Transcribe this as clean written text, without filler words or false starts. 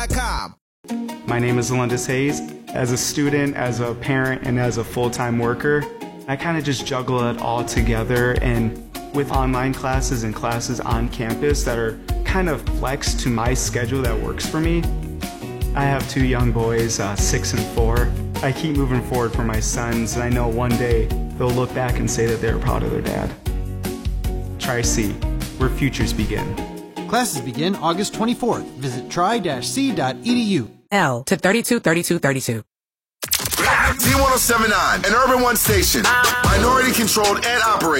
My name is Alundis Hayes. As a student, as a parent, and as a full-time worker, I kind of just juggle it all together, and with online classes and classes on campus that are kind of flexed to my schedule that works for me. I have two young boys, 6 and 4. I keep moving forward for my sons, and I know one day they'll look back and say that they're proud of their dad. Tri-C, where futures begin. Classes begin August 24th. Visit tri-c.edu. L to 323232. Z1079, an Urban One station. Minority controlled and operated.